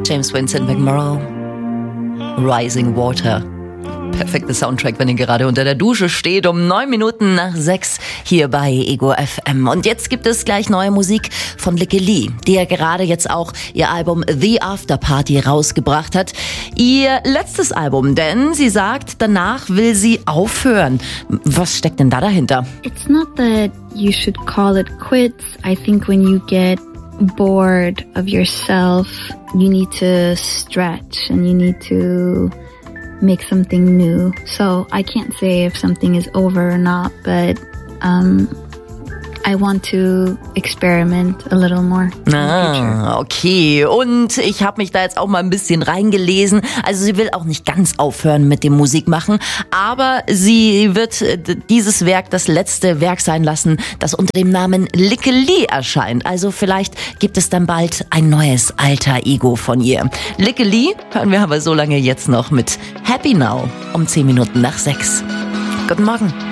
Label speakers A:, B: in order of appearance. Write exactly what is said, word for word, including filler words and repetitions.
A: James Vincent McMorrow, Rising Water. Perfekter Soundtrack, wenn ihr gerade unter der Dusche steht, um neun Minuten nach sechs hier bei Ego F M. Und jetzt gibt es gleich neue Musik von Lykke Li, die ja gerade jetzt auch ihr Album The After Party rausgebracht hat. Ihr letztes Album, denn sie sagt, danach will sie aufhören. Was steckt denn da dahinter?
B: It's not that you should call it quits. I think when you get bored of yourself, you need to stretch and you need to make something new. So I can't say if something is over or not, but um, I want to experiment a little more.
A: Ah, okay. Und ich habe mich da jetzt auch mal ein bisschen reingelesen. Also sie will auch nicht ganz aufhören mit dem Musikmachen, aber sie wird dieses Werk das letzte Werk sein lassen, das unter dem Namen Lykke Li erscheint. Also vielleicht gibt es dann bald ein neues Alter Ego von ihr. Lykke Li hören wir aber so lange jetzt noch mit Happy Now um zehn Minuten nach sechs. Guten Morgen.